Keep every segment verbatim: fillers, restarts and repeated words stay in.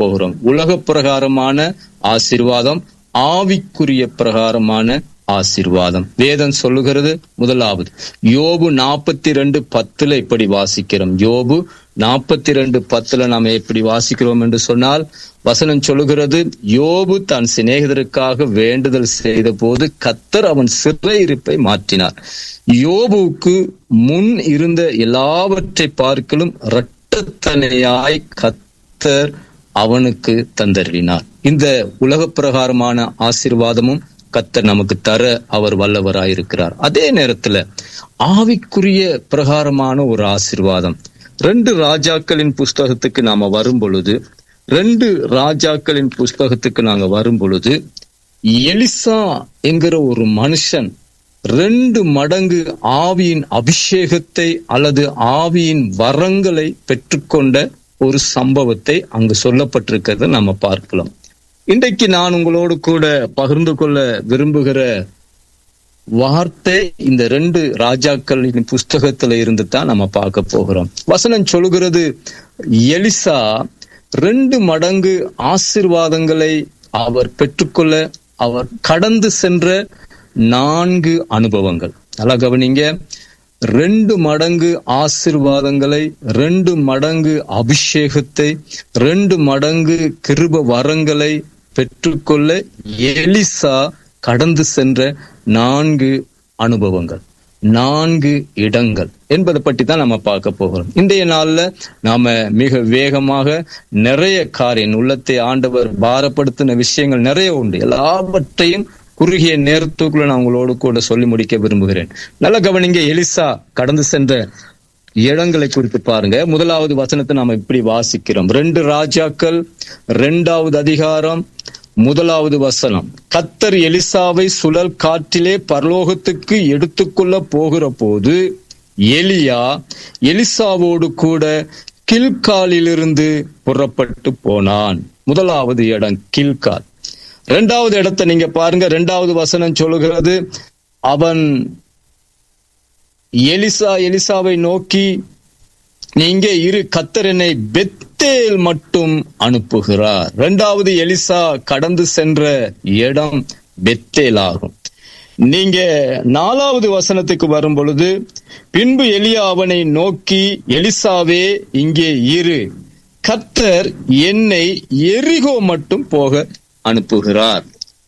போகிறோம். உலக பிரகாரமான ஆசீர்வாதம், ஆவிக்குரிய பிரகாரமான ஆசீர்வாதம். வேதம் சொல்லுகிறது முதலாவது யோபு நாற்பத்தி ரெண்டு பத்துல இப்படி வாசிக்கிறோம். யோபு நாற்பத்தி ரெண்டு பத்துல நாம எப்படி வாசிக்கிறோம் என்று சொன்னால், வசனம் சொல்லுகிறது, யோபு தன் சிநேகிதருக்காக வேண்டுதல் செய்த போது கர்த்தர் அவன் சிறையிருப்பை மாற்றினார். யோபுக்கு முன் இருந்த எல்லாவற்றை பார்க்கலும் இரட்டத்தனையாய் கர்த்தர் அவனுக்கு தந்தருளினார். இந்த உலக பிரகாரமான ஆசீர்வாதமும் கர்த்தர் நமக்கு தர அவர் வல்லவராயிருக்கிறார். அதே நேரத்துல ஆவிக்குரிய பிரகாரமான ஒரு ஆசீர்வாதம். ரெண்டு ராஜாக்களின் புஸ்தகத்துக்கு நாம வரும் பொழுது ரெண்டு ராஜாக்களின் புஸ்தகத்துக்கு நாங்க வரும் பொழுது எலிசா என்கிற ஒரு மனுஷன் ரெண்டு மடங்கு ஆவியின் அபிஷேகத்தை அல்லது ஆவியின் வரங்களை பெற்றுக்கொண்ட ஒரு சம்பவத்தை அங்கு சொல்லப்பட்டிருக்கிறத நம்ம பார்க்கலாம். இன்றைக்கு நான் உங்களோடு கூட பகிர்ந்து கொள்ள விரும்புகிற வார்த்தை இந்த ரெண்டு ராஜாக்களின் புஸ்தகத்துல இருந்து தான் நம்ம பார்க்க போகிறோம். வசனம் சொல்லுகிறது, எலிசா ரெண்டு மடங்கு ஆசீர்வாதங்களை அவர் பெற்றுக்கொள்ள அவர் கடந்து சென்ற நான்கு அனுபவங்கள். நல்லா கவனிங்க, ரெண்டு மடங்கு ஆசீர்வாதங்களை, ரெண்டு மடங்கு அபிஷேகத்தை, ரெண்டு மடங்கு கிருப வரங்களை பெற்றுக்கொள்ள எலிசா கடந்து சென்ற நான்கு அனுபவங்கள், நான்கு இடங்கள் என்பதை பற்றி தான் நம்ம பார்க்க போகிறோம். இன்றைய நாள்ல நாம மிக வேகமாக நிறைய காரியம் உள்ளத்தை ஆண்டவர் பாரப்படுத்தின விஷயங்கள் நிறைய உண்டு. எல்லாவற்றையும் குறுகிய நேரத்துக்குள்ள நான் உங்களோடு கூட சொல்லி முடிக்க விரும்புகிறேன். நல்ல கவனிங்க, எலிசா கடந்து சென்ற இடங்களை குறித்து பாருங்க. முதலாவது வசனத்தை நாம இப்படி வாசிக்கிறோம். ரெண்டு ராஜாக்கள் இரண்டாவது அதிகாரம் முதலாவது வசனம். கர்த்தர் எலிசாவை சுழல் காற்றிலே பரலோகத்துக்கு எடுத்துக்கொள்ள போகிற போது எலியா எலிசாவோடு கூட கில்காலிலிருந்து புறப்பட்டு போனான். முதலாவது இடம் கில்கால். இரண்டாவது இடத்தை நீங்க பாருங்க. இரண்டாவது வசனம் சொல்லுகிறது, அவன் எலிசா எலிசாவை நோக்கி, நீங்க இரு, கர்த்தர் என்னை பெத்தேல் மட்டும் அனுப்புகிறார். இரண்டாவது எலிசா கடந்து சென்ற இடம் பெத்தேல் ஆகும். நீங்க நாலாவது வசனத்துக்கு வரும் பொழுது, பின்பு எலியா அவனை நோக்கி, எலிசாவே இங்கே இரு, கர்த்தர் என்னை எரிகோ மட்டும் போக அனுப்புகிறார்.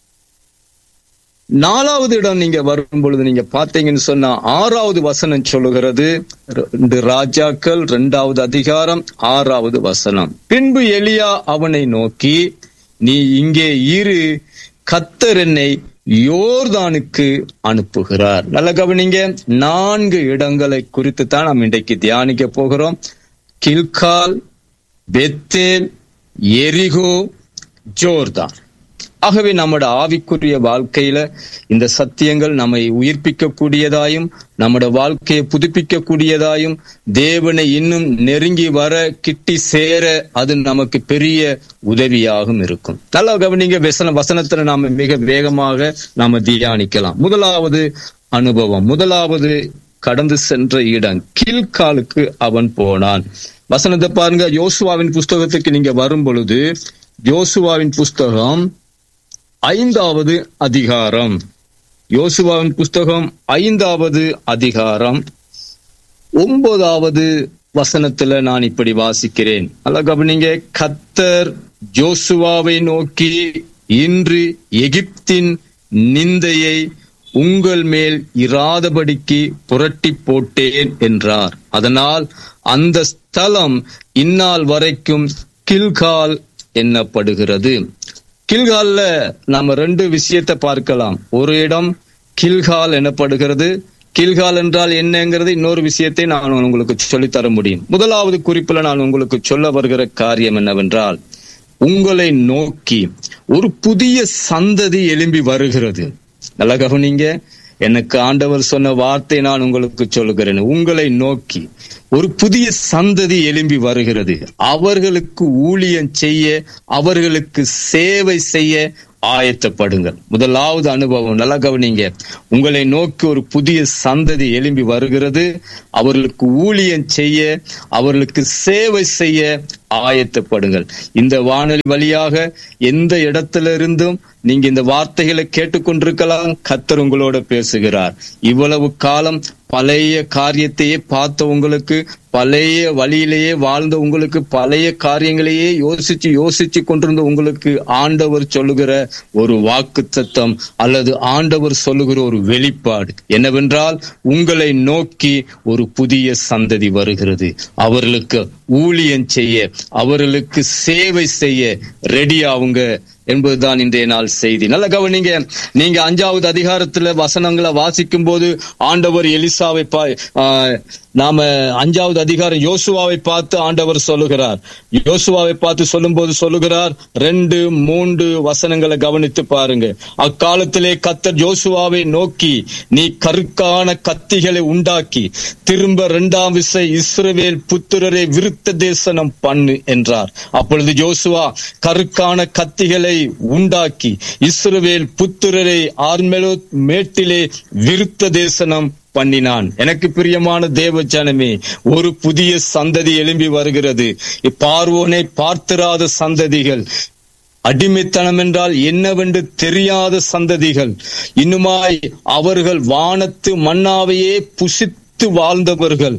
நாலாவது இடம் நீங்க வரும் பொழுது நீங்க பாத்தீங்கன்னு சொன்னா ஆறாவது வசனம் சொல்லுகிறது. ரெண்டு ராஜாக்கள் இரண்டாவது அதிகாரம் ஆறாவது வசனம். பின்பு எலியா அவனை நோக்கி, நீ இங்கே இரு, கர்த்தர் என்னை யோர்தானுக்கு அனுப்புகிறார். நல்ல கவனிங்க, நான்கு இடங்களை குறித்து தான் நாம் இன்றைக்கு தியானிக்க போகிறோம். கில்கால், பெத்தேல், எரிகோ, ஜோர்தான். ஆகவே நம்முடைய ஆவிக்குரிய வாழ்க்கையில இந்த சத்தியங்கள் நம்மை உயிர்ப்பிக்க கூடியதாயும் நம்முடைய வாழ்க்கையை புதுப்பிக்க கூடியதாயும் தேவனை இன்னும் நெருங்கி வர கிட்டி சேர அது நமக்கு பெரிய உதவியாகவும் இருக்கும். நல்லா கவனிங்க, வசன வசனத்துல நாம மிக வேகமாக நாம தியானிக்கலாம். முதலாவது அனுபவம், முதலாவது கடந்து சென்ற இடம் கில்காலுக்கு அவன் போனான். வசனத்தை பாருங்க. யோசுவாவின் புஸ்தகத்துக்கு நீங்க வரும் பொழுது யோசுவாவின் புஸ்தகம் ஐந்தாவது அதிகாரம், யோசுவாவின் புஸ்தகம் ஐந்தாவது அதிகாரம் ஒன்பதாவது வசனத்துல நான் இப்படி வாசிக்கிறேன். அல்ல கவனிங்க, கர்த்தர் யோசுவாவை நோக்கி, இன்று எகிப்தின் நிந்தையை உங்கள் மேல் இராதபடிக்கு புரட்டி போட்டேன் என்றார். அதனால் அந்த ஸ்தலம் இந்நாள் வரைக்கும் கில்கால் எண்ணப்படுகிறது. கில்கால்ல நாம ரெண்டு விஷயத்தை பார்க்கலாம். ஒரு இடம் கில்கால் எனப்படுகிறது. கில்கால் என்றால் என்னங்கிறது இன்னொரு விஷயத்தை நான் உங்களுக்கு சொல்லித்தர முடியும். முதலாவது குறிப்புல நான் உங்களுக்கு சொல்ல வருகிற காரியம் என்னவென்றால், உங்களை நோக்கி ஒரு புதிய சந்ததி எழும்பி வருகிறது. நல்லா கவனிங்க, எனக்கு ஆண்டவர் சொன்ன வார்த்தை நான் உங்களுக்கு சொல்லுகிறேன். உங்களை நோக்கி ஒரு புதிய சந்ததி எழும்பி வருகிறது. அவர்களுக்கு ஊழியம் செய்ய, அவர்களுக்கு சேவை செய்ய, ஆயத்தப்படுங்கள். முதலாவது அனுபவம், நல்லா கவனிங்க. உங்களை நோக்கி ஒரு புதிய சந்ததி எழும்பி வருகிறது. அவர்களுக்கு ஊழியம் செய்ய, அவர்களுக்கு சேவை செய்ய ஆயத்தப்படுங்கள். இந்த வானொலி வழியாக எந்த இடத்துல இருந்தும் நீங்க இந்த வார்த்தைகளை கேட்டுக்கொண்டிருக்கலாம். கர்த்தர் உங்களோட பேசுகிறார். இவ்வளவு காலம் பழைய காரியத்தையே பார்த்த உங்களுக்கு, பழைய வழியிலேயே வாழ்ந்த உங்களுக்கு, பழைய காரியங்களையே யோசிச்சு யோசிச்சு கொண்டிருந்த உங்களுக்கு ஆண்டவர் சொல்லுகிற ஒரு வாக்குத்தத்தம் அல்லது ஆண்டவர் சொல்லுகிற ஒரு வெளிப்பாடு என்னவென்றால், உங்களை நோக்கி ஒரு புதிய சந்ததி வருகிறது. அவர்களுக்கு ஊழியம் செய்ய, அவர்களுக்கு சேவை செய்ய ரெடி ஆவுங்க என்பதுதான் இன்றைய நாள் செய்தி. நல்ல கவனிங்க. நீங்க அஞ்சாவது அதிகாரத்துல வசனங்களை வாசிக்கும் போது ஆண்டவர் எலிசாவை நாம அஞ்சாவது அதிகாரம் யோசுவாவை பார்த்து ஆண்டவர் சொல்லுகிறார். யோசுவாவை பார்த்து சொல்லும் போது சொல்லுகிறார், ரெண்டு மூன்று வசனங்களை கவனித்து பாருங்க. அக்காலத்திலே கர்த்தர் யோசுவாவை நோக்கி, நீ கருக்கான கத்திகளை உண்டாக்கி திரும்ப இரண்டாம் விசை இஸ்ரவேல் புத்திரரை விருத்த தேசனம் பண்ணு என்றார். அப்பொழுது யோசுவா கருக்கான கத்திகளை உண்டாக்கி இஸ்ரவேல் புத்திரரை ஆர்மெலோத் மேட்டிலே விருத்த தேசனம் பண்ணினான். எனக்கு பிரியமான தேவ ஜனமே, ஒரு புதிய சந்ததி எழும்பி வருகிறது. பார்வோனை பார்த்திராத சந்ததிகள், அடிமைத்தனம் என்றால் என்னவென்று தெரியாத சந்ததிகள், இன்னுமாய் அவர்கள் வானத்து மன்னாவையே புசித்து வாழ்ந்தவர்கள்,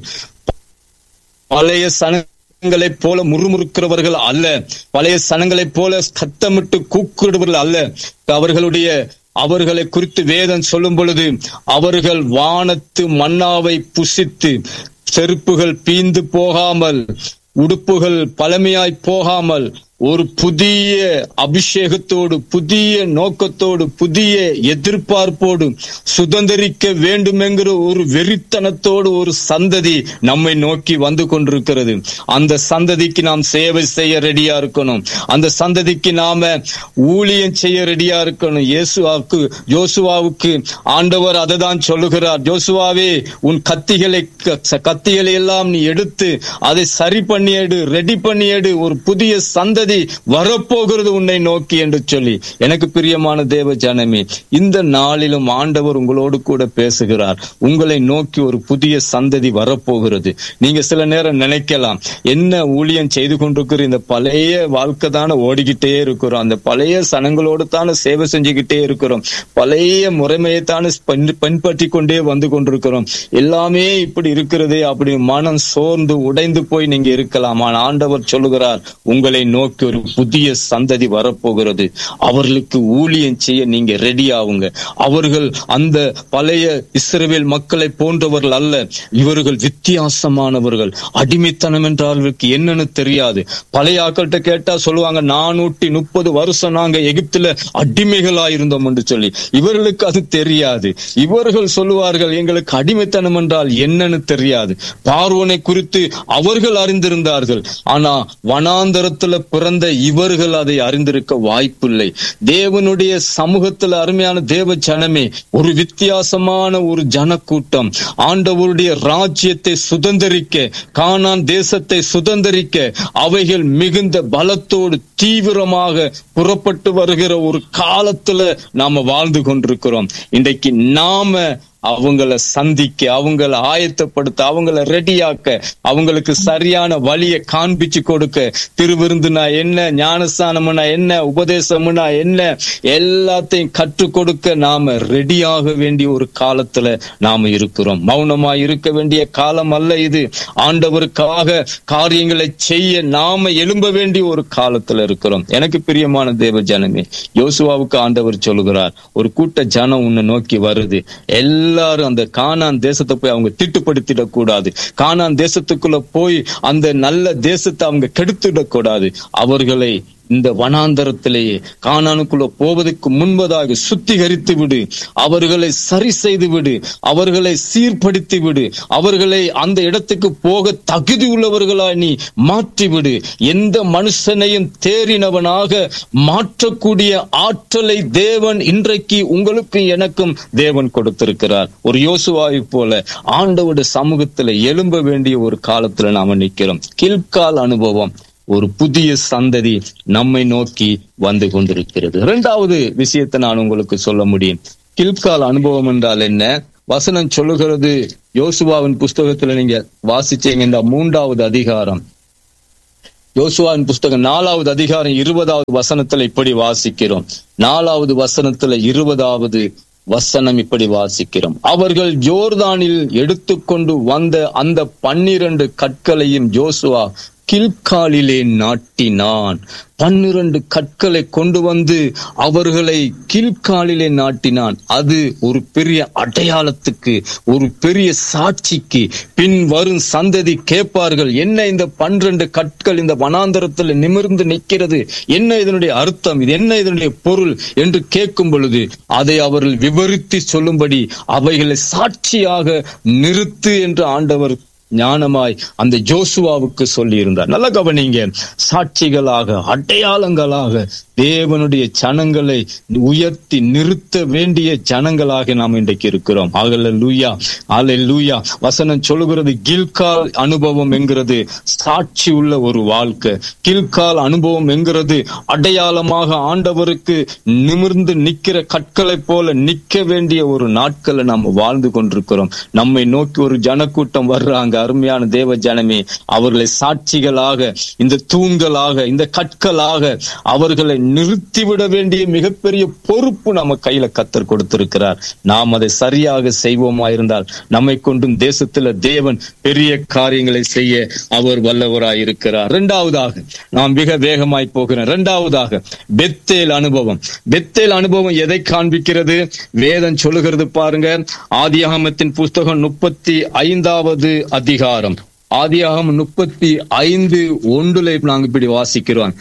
பழைய சனங்களைப் போல முறுமுறுக்கிறவர்கள் அல்ல, பழைய சனங்களைப் போல சத்தமிட்டு கூக்குடுவர்கள் அல்ல. அவர்களுடைய அவர்களை குறித்து வேதம் சொல்லும் பொழுது, அவர்கள் வானத்து மன்னாவை புசித்து, செருப்புகள் பீந்து போகாமல், உடுப்புகள் பழமையாய் போகாமல், ஒரு புதிய அபிஷேகத்தோடு, புதிய நோக்கத்தோடு, புதிய எதிர்பார்ப்போடு சுதந்திரிக்க வேண்டும் என்கிற ஒரு வெறித்தனத்தோடு ஒரு சந்ததி நம்மை நோக்கி வந்து கொண்டிருக்கிறது. அந்த சந்ததிக்கு நாம் சேவை செய்ய ரெடியா இருக்கணும். அந்த சந்ததிக்கு நாம ஊழியம் செய்ய ரெடியா இருக்கணும். இயேசுவாவுக்கு யோசுவாவுக்கு ஆண்டவர் அதை தான் சொல்லுகிறார். யோசுவாவே, உன் கத்திகளை கத்திகளை எல்லாம் நீ எடுத்து அதை சரி பண்ணியடு, ரெடி பண்ணியடு, ஒரு புதிய சந்ததி வரப்போகிறது உன்னை நோக்கி என்று சொல்லி. எனக்கு பிரியமான தேவ ஜனமே, இந்த நாளிலும் ஆண்டவர் உங்களோடு கூட பேசுகிறார். உங்களை நோக்கி ஒரு புதிய சந்ததி வரப்போகிறது. நீங்க சில நேரம் நினைக்கலாம், என்ன ஊழியம் செய்து கொண்டிருக்கிற, இந்த பழைய வாழ்க்கை தானே ஓடிக்கிட்டே இருக்கிறோம், அந்த பழைய சனங்களோடு தானே சேவை செஞ்சுக்கிட்டே இருக்கிறோம், பழைய முறைமையை தானே பின்பற்றி கொண்டே வந்து கொண்டிருக்கிறோம், எல்லாமே இப்படி இருக்கிறதே அப்படி மனம் சோர்ந்து உடைந்து போய் நீங்க இருக்கலாம். ஆனால் ஆண்டவர் சொல்லுகிறார், உங்களை நோக்கி ஒரு புதிய சந்ததி வரப்போகிறது. அவர்களுக்கு ஊழியம் செய்ய நீங்க ரெடி ஆகுங்க. அவர்கள் அந்த பழைய இஸ்ரவேல் மக்களை போன்றவர்கள் அல்ல. இவர்கள் வித்தியாசமானவர்கள். அடிமைத்தனம் என்றால் என்னன்னு தெரியாது. பழைய ஆக்கள்கிட்ட கேட்டா சொல்லுவாங்க, நானூற்றி முப்பது வருஷம் நாங்க எகிப்துல அடிமைகளா இருந்தோம் என்று சொல்லி. இவர்களுக்கு அது தெரியாது. இவர்கள் சொல்லுவார்கள், எங்களுக்கு அடிமைத்தனம் என்றால் என்னன்னு தெரியாது. பார்வோனை குறித்து அவர்கள் அறிந்திருந்தார்கள். ஆனா வனாந்தரத்துல பிறந்த இவர்கள் அதை அறிந்திருக்க வாய்ப்பில்லை. தேவனுடைய சமூகத்தில் அருமையான தேவ ஜனமே, ஒரு வித்தியாசமான ஒரு ஜனக்கூட்டம் ஆண்டவருடைய ராஜ்யத்தை சுதந்திரிக்க, கானான் தேசத்தை சுதந்திரிக்க அவைகள் மிகுந்த பலத்தோடு தீவிரமாக புறப்பட்டு வருகிற ஒரு காலத்துல நாம வாழ்ந்து கொண்டிருக்கிறோம். இன்றைக்கு நாம அவங்களை சந்திக்க, அவங்களை ஆயத்தப்படுத்த, அவங்களை ரெடியாக்க, அவங்களுக்கு சரியான வழியை காண்பிச்சு கொடுக்க, திருவிருந்துனா என்ன, ஞானஸ்தானம்னா என்ன, உபதேசம்னா என்ன, எல்லாத்தையும் கற்றுக் கொடுக்க நாம ரெடியாக வேண்டிய ஒரு காலத்துல நாம இருக்கிறோம். மௌனமா இருக்க வேண்டிய காலம் அல்ல இது. ஆண்டவருக்காக காரியங்களை செய்ய நாம எழும்ப வேண்டிய ஒரு காலத்துல இருக்கிறோம். எனக்கு பிரியமான தேவ ஜனமே, யோசுவாவுக்கு ஆண்டவர் சொல்லுகிறார், ஒரு கூட்ட ஜனம் உன்னை நோக்கி வருது. எல்லா எல்லாரும் அந்த கானான் தேசத்தை போய் அவங்க திட்டுப்படுத்திடக் கூடாது. கானான் தேசத்துக்குள்ள போய் அந்த நல்ல தேசத்தை அவங்க கெடுத்துடக் கூடாது. அவர்களை இந்த வனாந்தரத்திலேயே கானானுக்குள்ள போவதற்கு முன்பதாக சுத்திகரித்து விடு, அவர்களை சரி செய்து விடு, அவர்களை சீர்படுத்தி விடு, அவர்களை அந்த இடத்துக்கு போக தகுதி உள்ளவர்களாய் நீ மாற்றிவிடு. எந்த மனுஷனையும் தேறினவனாக மாற்றக்கூடிய ஆற்றலை தேவன் இன்றைக்கு உங்களுக்கு எனக்கும் தேவன் கொடுத்திருக்கிறார். ஒரு யோசுவாவை போல ஆண்டவருடைய சமூகத்துல எழும்ப வேண்டிய ஒரு காலத்துல நாம நிக்கிறோம். கில்கால் அனுபவம் ஒரு புதிய சந்ததி நம்மை நோக்கி வந்து கொண்டிருக்கிறது. இரண்டாவது விஷயத்தை நான் உங்களுக்கு சொல்ல முடியும். கில்கால் அனுபவம் என்றால் என்ன? வசனம் சொல்லுகிறது, யோசுவாவின் புஸ்தகத்துல நீங்க வாசிச்சீங்க, மூன்றாவது அதிகாரம், யோசுவாவின் புஸ்தகம் நாலாவது அதிகாரம் இருபதாவது வசனத்துல இப்படி வாசிக்கிறோம். நாலாவது வசனத்துல இருபதாவது வசனம் இப்படி வாசிக்கிறோம். அவர்கள் யோர்தானில் எடுத்துக்கொண்டு வந்த அந்த பன்னிரண்டு கற்களையும் யோசுவா கில்காலிலே நாட்டினான். பன்னிரண்டு கற்களை கொண்டு வந்து அவர்களை கில்காலிலே நாட்டினான். அது ஒரு பெரிய அடையாளத்துக்கு, ஒரு பெரிய சாட்சிக்கு. பின் வரும் சந்ததி கேட்பார்கள், என்ன இந்த பன்னிரண்டு கற்கள் இந்த வனாந்தரத்தில் நிமிர்ந்து நிற்கிறது, என்ன இதனுடைய அர்த்தம், இது என்ன இதனுடைய பொருள் என்று கேட்கும் பொழுது அதை அவர்கள் விவரித்து சொல்லும்படி அவைகளை சாட்சியாக நிறுத்து என்று ஆண்டவர் ஞானமாய் அந்த ஜோசுவாவுக்கு சொல்லி இருந்தார். நல்ல கவனிங்க, சாட்சிகளாக, அடையாளங்களாக தேவனுடைய ஜனங்களை உயர்த்தி நிறுத்த வேண்டிய ஜனங்களாக நாம் இன்றைக்கு இருக்கிறோம். அல்லேலூயா, அல்லேலூயா. வசனம் சொல்லுகிறது, கில்கால் அனுபவம் என்கிறது சாட்சி உள்ள ஒரு வாழ்க்கை. கில்கால் அனுபவம் என்கிறது அடையாளமாக ஆண்டவருக்கு நிமிர்ந்து நிற்கிற கற்களை போல நிற்க வேண்டிய ஒரு நாட்களை நாம் வாழ்ந்து கொண்டிருக்கிறோம். நம்மை நோக்கி ஒரு ஜனக்கூட்டம் வர்றாங்க. அருமையான தேவ ஜனமே, அவர்களை சாட்சிகளாக, இந்த தூண்களாக, இந்த கற்களாக அவர்களை நிறுத்திவிட வேண்டிய மிகப்பெரிய பொறுப்பு நம்ம கையில கர்த்தர் கொடுத்திருக்கிறார். நாம் அதை சரியாக செய்வோமா இருந்தால் நம்மை கொண்டும் தேசத்துல தேவன் பெரிய காரியங்களை செய்ய அவர் வல்லவராய் இருக்கிறார். இரண்டாவதாக, நாம் மிக வேகமாய் போகிறோம். இரண்டாவதாக, பெத்தேல் அனுபவம். பெத்தேல் அனுபவம் எதை காண்பிக்கிறது? வேதம் சொல்லுகிறது பாருங்க. ஆதியாகமத்தின் புஸ்தகம் முப்பத்தி ஐந்தாவது அதிகாரம், ஆதியாகமம் முப்பத்தி ஐந்து ஒன்றுல நாங்க இப்படி வாசிக்கிறோம்.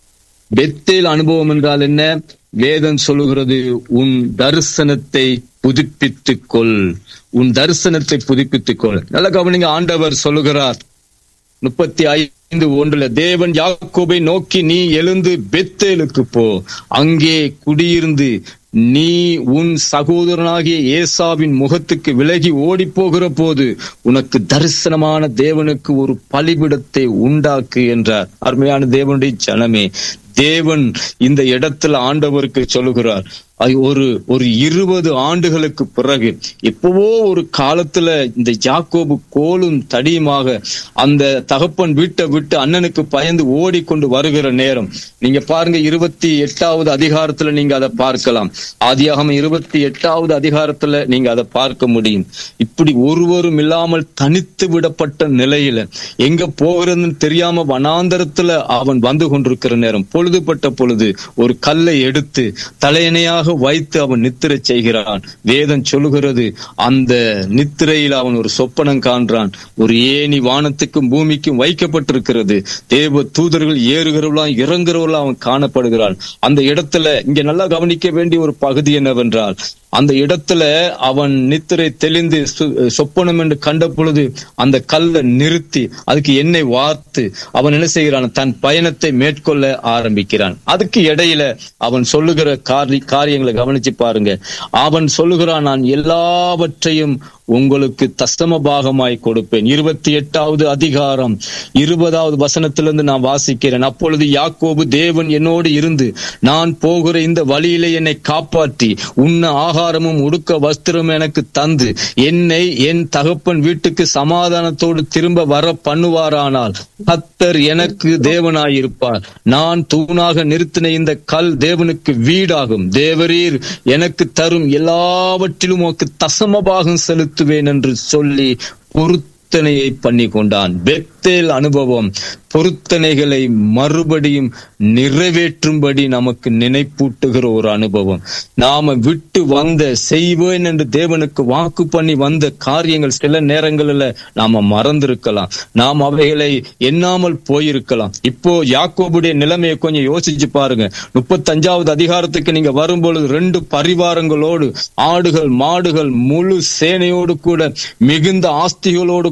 பெத்தேல் அனுபவம் என்றால் என்ன? வேதம் சொல்லுகிறது, உன் தரிசனத்தை புதுப்பித்துக் கொள், உன் தரிசனத்தை புதுப்பித்துக் கொள். நல்ல கவனிங்க, ஆண்டவர் சொல்லுகிறார் முப்பத்தி ஐந்து ஒன்றுல, தேவன் யாக்கோபை நோக்கி, நீ எழுந்து பெத்தேலுக்கு போ, அங்கே குடியிருந்து நீ உன் சகோதரனாகிய ஏசாவின் முகத்துக்கு விலகி ஓடி போகிற போது உனக்கு தரிசனமான தேவனுக்கு ஒரு பலிபிடத்தை உண்டாக்கு என்றார். அருமையான தேவனுடைய ஜனமே, தேவன் இந்த இடத்துல ஆண்டவருக்கு சொல்லுகிறார், ஒரு ஒரு இருபது ஆண்டுகளுக்கு பிறகு, எப்பவோ ஒரு காலத்துல இந்த யாக்கோபு கோலும் தடியுமாக அந்த தகப்பன் வீட்டை விட்டு அண்ணனுக்கு பயந்து ஓடிக்கொண்டு வருகிற நேரம் நீங்க பாருங்க, இருபத்தி எட்டாவது அதிகாரத்துல நீங்க அதை பார்க்கலாம். ஆதியாகமம் இருபத்தி எட்டாவது அதிகாரத்துல நீங்க அதை பார்க்க முடியும். இப்படி ஒருவரும் இல்லாமல் தனித்து விடப்பட்ட நிலையில எங்க போகிறதுன்னு தெரியாம வனாந்தரத்துல அவன் வந்து கொண்டிருக்கிற நேரம், பொழுதுபட்ட பொழுது ஒரு கல்லை எடுத்து தலையணையாக வைத்து அவன் நித்திரை செய்கிறான். வேதம் சொல்லுகிறது, அந்த நித்திரையில் அவன் ஒரு சொப்பனம் காண்றான். ஒரு ஏணி வானத்துக்கும் பூமிக்கும் வைக்கப்பட்டிருக்கிறது. தேவ தூதர்கள் ஏறுகிறவர்களாம் இறங்குறவர்களாம் அவன் காணப்படுகிறான். அந்த இடத்துல இங்க நல்லா கவனிக்க வேண்டிய ஒரு பகுதி என்னவென்றால், அந்த இடத்துல அவன் நித்திரை தெளிந்து சொப்பனம் என்று கண்ட பொழுது அந்த கல்லை நிறுத்தி அதுக்கு எண்ணெய் வார்த்து அவன் என்ன செய்கிறான்? தன் பயணத்தை மேற்கொள்ள ஆரம்பிக்கிறான். அதுக்கு இடையில அவன் சொல்லுகிற காரியங்களை கவனிச்சு பாருங்க. அவன் சொல்லுகிறான், நான் எல்லாவற்றையும் உங்களுக்கு தசம பாகமாய் கொடுப்பேன். இருபத்தி எட்டாவது அதிகாரம் இருபதாவது வசனத்திலிருந்து நான் வாசிக்கிறேன். அப்பொழுது யாக்கோபு, தேவன் என்னோடு இருந்து நான் போகிற இந்த வழியிலே என்னை காப்பாற்றி உண்ண ஆகாரமும் உடுக்க வஸ்திரம் எனக்கு தந்து என்னை என் தகப்பன் வீட்டுக்கு சமாதானத்தோடு திரும்ப வர பண்ணுவாரானால் கர்த்தர் எனக்கு தேவனாயிருப்பார். நான் தூணாக நிறுத்தின இந்த கல் தேவனுக்கு வீடாகும். தேவரீர் எனக்கு தரும் எல்லாவற்றிலும் உனக்கு தசம பாகம் செலுத்துவேன் என்று சொல்லி பொருத்தனையை பண்ணி கொண்டான். பெத்தேல் அனுபவம் பொருத்தனைகளை மறுபடியும் நிறைவேற்றும்படி நமக்கு நினைப்பூட்டுகிற ஒரு அனுபவம். நாம விட்டு வந்த செய்வேன் என்று தேவனுக்கு வாக்கு பண்ணி வந்த காரியங்கள் சில நேரங்களில் நாம மறந்திருக்கலாம், நாம் அவைகளை எண்ணாமல் போயிருக்கலாம். இப்போ யாக்கோபுடைய நிலைமையை கொஞ்சம் யோசிச்சு பாருங்க. முப்பத்தி அஞ்சாவது அதிகாரத்துக்கு நீங்க வரும்பொழுது ரெண்டு பரிவாரங்களோடு, ஆடுகள் மாடுகள் முழு சேனையோடு கூட, மிகுந்த ஆஸ்திகளோடு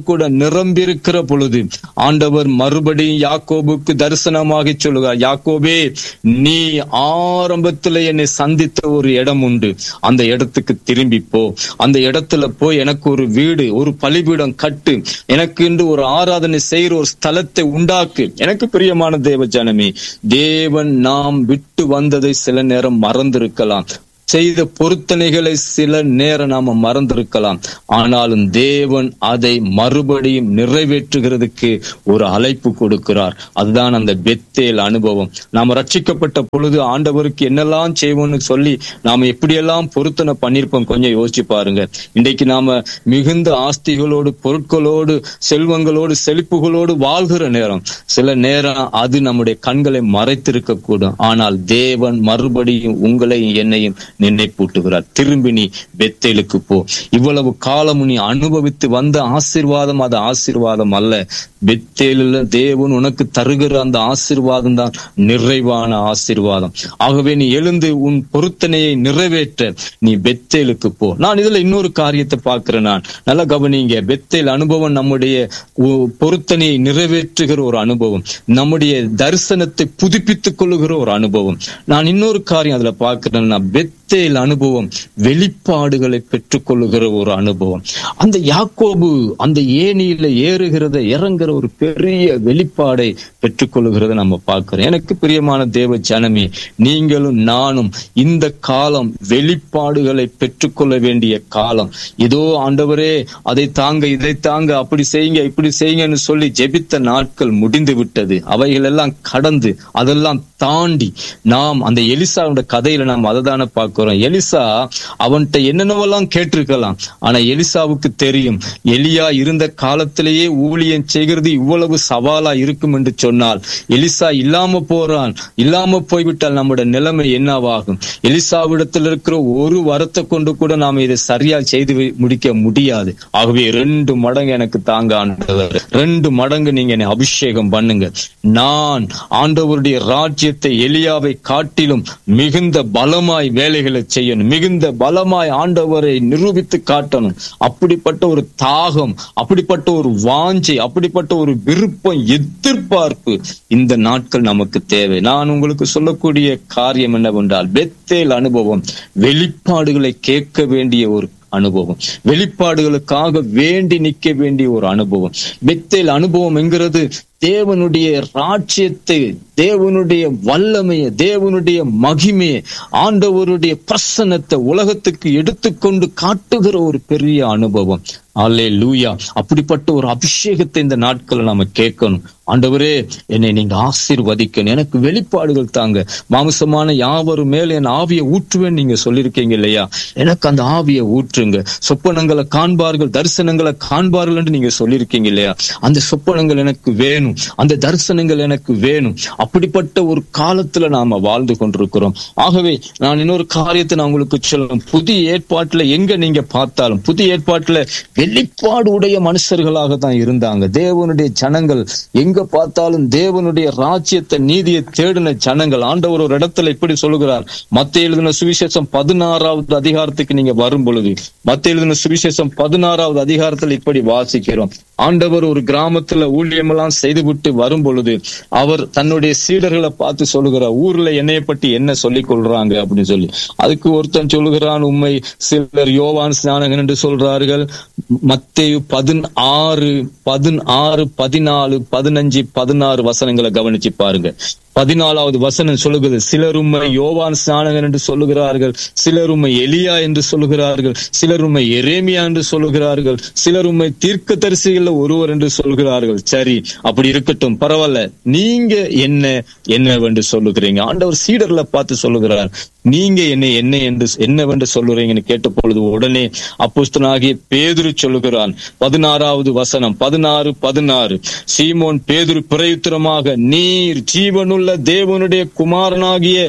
கூட நிரம்பியிருக்கிற பொழுது ஆண்டவர் மறுபடியும் யாக்கோபுக்கு தரிசனமாக சொல்லுகிறார், யாக்கோபே, நீ ஆரம்பத்துல என்னை சந்தித்த ஒரு இடம் உண்டு, அந்த இடத்துக்கு திரும்பி போ, அந்த இடத்துல போய் எனக்கு ஒரு வீடு, ஒரு பலிபீடம் கட்டு, எனக்கு என்று ஒரு ஆராதனை செய்கிற ஒரு ஸ்தலத்தை உண்டாக்கு. எனக்கு பிரியமான தேவ ஜனமே, தேவன் நாம் விட்டு வந்ததை சில நேரம் மறந்திருக்கலாம், செய்த பொருத்தனைகளை சில நேரம் நாம மறந்திருக்கலாம். ஆனாலும் தேவன் அதை மறுபடியும் நிறைவேற்றுகிறதுக்கு ஒரு அழைப்பு கொடுக்கிறார். அதுதான் அந்த பெத்தேல் அனுபவம். நாம ரட்சிக்கப்பட்ட பொழுது ஆண்டவருக்கு என்னெல்லாம் செய்வோம்னு சொல்லி நாம எப்படியெல்லாம் பொருத்தனை பண்ணிருப்போம், கொஞ்சம் யோசிச்சு பாருங்க. இன்றைக்கு நாம மிகுந்த ஆஸ்திகளோடு, பொருட்களோடு, செல்வங்களோடு, செழிப்புகளோடு வாழ்கிற நேரம் சில நேரம் அது நம்முடைய கண்களை மறைத்திருக்க கூடும். ஆனால் தேவன் மறுபடியும் உங்களையும் என்னையும் நினைப்பூட்டுகிறார். திரும்பி நீ பெத்தேலுக்கு போ. இவ்வளவு காலம் நீ அனுபவித்து வந்த ஆசீர்வாதம் அது ஆசீர்வாதம் அல்ல. பெத்தேலில் தேவன் உனக்கு தருகிற அந்த ஆசீர்வாதம் தான் நிறைவான ஆசீர்வாதம். ஆகவே நீ எழுந்து உன் பொருத்தனையை நிறைவேற்ற நீ பெத்தேலுக்கு போ. நான் இதுல இன்னொரு காரியத்தை பார்க்கிறேன். நான் நல்லா கவனிங்க. பெத்தேல் அனுபவம் நம்முடைய பொருத்தனையை நிறைவேற்றுகிற ஒரு அனுபவம், நம்முடைய தரிசனத்தை புதுப்பித்துக் கொள்ளுகிற ஒரு அனுபவம். நான் இன்னொரு காரியம் அதுல பார்க்கிறேன். பெத்தேல் அனுபவம் வெளிப்பாடுகளை பெற்றுக் கொள்ளுகிற ஒரு அனுபவம். அந்த யாக்கோபு அந்த ஏணியில ஏறுகிறத இறங்குற ஒரு பெரிய வெளிப்பாடை பெற்றுக் கொள்ளுகிறத நம்ம பார்க்கிறோம். எனக்கு பிரியமான தேவ ஜனமே, நீங்களும் நானும் இந்த காலம் வெளிப்பாடுகளை பெற்றுக்கொள்ள வேண்டிய காலம். இதோ ஆண்டவரே அதை தாங்க, இதை தாங்க, அப்படி செய்யுங்க, இப்படி செய்யுங்கன்னு சொல்லி ஜெபித்த நாட்கள் முடிந்து விட்டது. அவைகள் எல்லாம் கடந்து அதெல்லாம் தாண்டி நாம் அந்த எலிசாவோட கதையில நாம் அதை தானே பார்க்கிறோம். எலிசா அவன்கிட்ட என்னென்னவெல்லாம் கேட்டிருக்கலாம். ஆனா எலிசாவுக்கு தெரியும், எலியா இருந்த காலத்திலேயே ஊழியம் செய்கிறது இவ்வளவு சவாலா இருக்கும் என்று சொன்னால், எலிசா இல்லாம போறான், இல்லாம போய்விட்டால் நம்முடைய நிலைமை என்னவாகும்? எலிசாவிடத்தில் இருக்கிற ஒரு வரத்தை கொண்டு கூட நாம இதை சரியா செய்து முடிக்க முடியாது. ஆகவே ரெண்டு மடங்கு எனக்கு தாங்க ஆண்டவர், ரெண்டு மடங்கு நீங்க என்னை அபிஷேகம் பண்ணுங்க. நான் ஆண்டவருடைய ராஜ்யத்தை எலியாவை காட்டிலும் மிகுந்த பலமாய் வேலைகளை செய்யணும், மிகுந்த பலமாய் ஆண்டவரை நிரூபித்து காட்டணும். அப்படிப்பட்ட ஒரு தாகம், அப்படிப்பட்ட ஒரு வாஞ்சை, அப்படிப்பட்ட ஒரு விருப்பம், எதிர்பார்ப்பு இந்த நாட்கள் நமக்கு தேவை. நான் உங்களுக்கு சொல்லக்கூடிய காரியம் என்னவென்றால், பெத்தேல் அனுபவம் வெளிப்பாடுகளை கேட்க வேண்டிய ஒரு அனுபவம், வெளிப்பாடுகளுக்காக வேண்டி நிற்க வேண்டிய ஒரு அனுபவம். பெத்தேல் அனுபவம் என்கிறது தேவனுடைய ராஜ்யத்தை, தேவனுடைய வல்லமையை, தேவனுடைய மகிமையை, ஆண்டவருடைய பிரசன்னத்தை உலகத்துக்கு எடுத்துக்கொண்டு காட்டுகிற ஒரு பெரிய அனுபவம். அல்லேலூயா. அப்படிப்பட்ட ஒரு அபிஷேகத்தை இந்த நாட்களை நாம கேட்கணும். ஆண்டவரே, என்னை நீங்க ஆசீர்வதிக்கணும், எனக்கு வெளிப்பாடுகள் தாங்க, மாம்சமான யாவரும் மேல என் ஆவியை ஊற்றுவேன் நீங்க சொல்லியிருக்கீங்க இல்லையா? எனக்கு அந்த ஆவியை ஊற்றுங்க. சொப்பனங்களை காண்பார்கள், தரிசனங்களை காண்பார்கள் என்று நீங்க சொல்லியிருக்கீங்க இல்லையா? அந்த சொப்பனங்கள் எனக்கு வேணும், அந்த தரிசனங்கள் எனக்கு வேணும். அப்படிப்பட்ட ஒரு காலத்துல நாம வாழ்ந்து கொண்டிருக்கிறோம். ஆகவே நான் இன்னொரு காரியத்தை நான் உங்களுக்கு சொல்லும். புதிய ஏற்பாட்டுல எங்க நீங்க பார்த்தாலும், புதிய ஏற்பாட்டுல வெளிப்பாடு உடைய மனுஷர்களாக தான் இருந்தாங்க தேவனுடைய ஜனங்கள். எங்க பார்த்தாலும் தேவனுடைய ராஜ்யத்தை, நீதியை தேடின ஜனங்கள். ஆண்டவர் ஒரு இடத்துல இப்படி சொல்லுகிறார். மத்தேயு எழுதின சுவிசேஷம் பதினாறாவது அதிகாரத்துக்கு நீங்க வரும் பொழுது, மத்தேயு எழுதின சுவிசேஷம் பதினாறாவது அதிகாரத்துல இப்படி வாசிக்கிறோம். ஆண்டவர் ஒரு கிராமத்துல ஊழியமெல்லாம் செய்துவிட்டு வரும் பொழுது அவர் தன்னுடைய சீடர்களை பார்த்து சொல்லுகிறார், ஊர்ல என்னைய பற்றி என்ன சொல்லிக் கொள்றாங்க அப்படின்னு சொல்லி. அதுக்கு ஒருத்தன் சொல்லுகிறான், உண்மை சிலர் யோவான் ஸ்நானகன் என்று சொல்றார்கள். மத்தேயு பதினாறு பதினாறு பதினாலு பதினஞ்சு பதினாறு வசனங்களை கவனிச்சு பாருங்க. பதினாலாவது வசனம் சொல்லுகிறது, சிலர் உம்மை யோவான் ஸ்நானகன் என்று சொல்லுகிறார்கள், சிலர் உம்மை எலியா என்று சொல்லுகிறார்கள், சிலர் உம்மை எரேமியா என்று சொல்லுகிறார்கள், சிலர் உம்மை தீர்க்கதரிசிகள் ஒருவர் என்று சொல்கிறார்கள். சரி, அப்படி இருக்கட்டும், பரவாயில்ல, நீங்க என்ன என்னவென்று சொல்லுகிறீங்க? ஆண்டவர் சீடர்களை பார்த்து சொல்லுகிறார், நீங்க என்ன என்ன என்று என்னவென்று சொல்லுறீங்கன்னு கேட்ட பொழுது உடனே அப்போஸ்தலனாகிய பேதுரு சொல்லுகிறான். பதினாறாவது வசனம், பதினாறு பதினாறு சீமோன் பேதுரு பிரயுத்தரமாக, நீர் ஜீவனுள்ள தேவனுடைய குமாரனாகிய